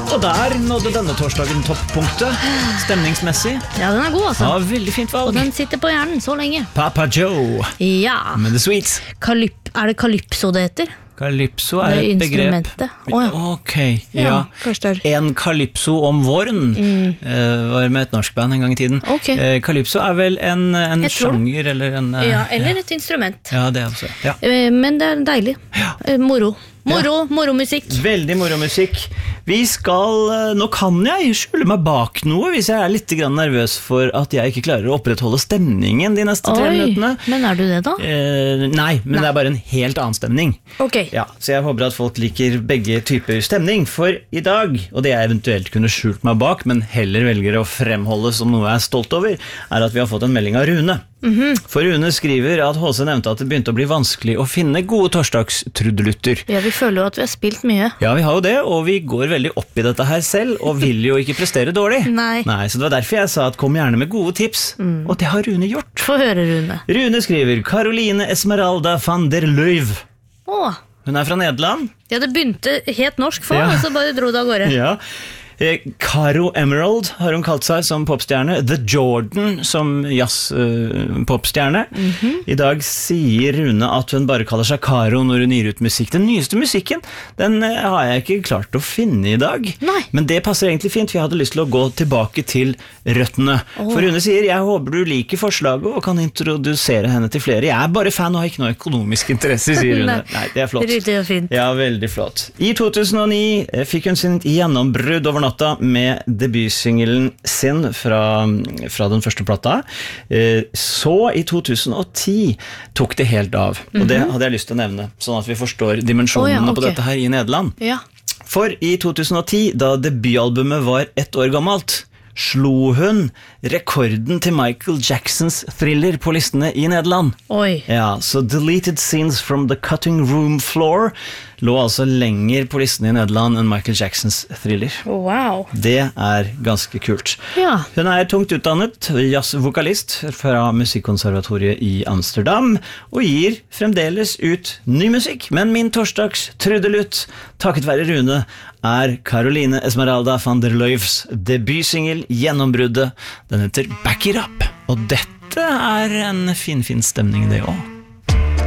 Og der nådde denne torsdagen topppunktet, stemningsmessig. Ja, den god altså. Ja, veldig fint valg. Og den sitter på hjernen så lenge. Papa Joe Ja. med The Sweets. Er det Calypso det heter? Calypso Det et begrep. instrumentet. Ja. Ok, ja. Kanskje det En Calypso om våren var med et norsk band en gang i tiden. Ok. Calypso er vel en sjanger eller en... Ja, eller et instrument. Ja, det også. Ja. Men det er deilig. Moro. Moromusikk. Veldig moromusikk. Vi skal, nå kan jeg skjule meg bak noe hvis jeg er litt grann nervøs for at jeg ikke klarer å opprettholde stemningen de neste 3 minuttene. Men er du det da? Nei, men det er bare en helt annen stemning. Ok. Ja, så jeg håper at folk liker begge typer stemning for i dag, og det jeg eventuelt kunne skjult meg bak, men heller velger å fremholde som noe jeg er stolt over, er at vi har fått en melding av Rune. For Rune skriver at HC nevnte at det begynte å bli vanskelig å finne gode torsdagstrudelutter. Ja, vi føler jo at vi har spilt mye. Ja, vi har jo det, og vi går veldig opp i dette her selv, og vil jo ikke prestere dårlig. Nei. Så det var derfor jeg sa at kom gjerne med gode tips, og det har Rune gjort. Få høre, Rune. Rune skriver, Caroline Esmeralda van der Leuve. Åh. Hun er fra Nederland. Ja, det begynte helt norsk for, Ja. og så bare dro det av gårde. Ja. Caro Emerald har hun kalt seg som popstjerne. The Jordan som jazz-popstjerne. I dag sier Rune at hun bare kaller seg Caro når hun gir ut musikk. Den nyeste musikken, den har jeg ikke klart å finne i dag. Nei. Men det passer egentlig fint, for jeg hadde lyst til å gå tilbake til røttene. For Rune sier, jeg håper du liker forslaget og kan introdusere henne til flere. Jeg er bare fan og har ikke noe økonomisk interesse, sier Rune. Nei, det er flott. Ryddig og fint. Ja, veldig flott. I 2009 fikk hun sin gjennombrudd over natta med debutsingelen sin fra den første plata. Så i 2010 tok det helt av, og det hadde jeg lyst til å nevne, sånn at vi forstår dimensjonene på dette her i Nederland. Ja. For i 2010, da debutalbumet var 1 år gammelt, slo hun rekorden til Michael Jacksons Thriller på listene i Nederland. Oi. Ja, så Deleted Scenes from the Cutting Room Floor lå altså lenger på listene i Nederland enn Michael Jacksons Thriller. Wow. Det er ganske kult. Ja. Hun er tungt utdannet jazzvokalist fra Musikkonservatoriet i Amsterdam, og gir fremdeles ut ny musikk. Men min torsdags trudelutt, takket være Rune, er Caroline Esmeralda van der Leuves debutsingel Gjennombruddet. Den heter Back It Up, og dette er en fin stemning det også.